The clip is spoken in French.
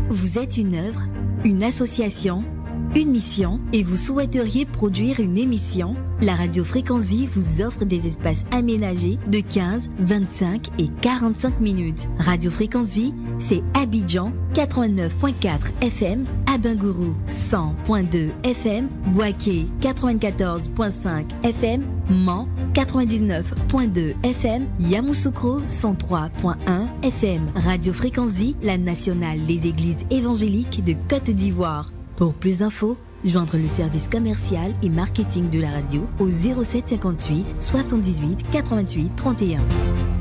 Vous êtes une œuvre, une association, une mission et vous souhaiteriez produire une émission? La radio Fréquence Vie vous offre des espaces aménagés de 15, 25 et 45 minutes. Radio Fréquence Vie, c'est Abidjan 89.4 FM, Abengourou 100.2 FM, Boaké 94.5 FM, Mans 99.2 FM, Yamoussoukro 103.1 FM. Radio Fréquence Vie, la nationale des églises évangéliques de Côte d'Ivoire. Pour plus d'infos, joindre le service commercial et marketing de la radio au 07 58 78 88 31.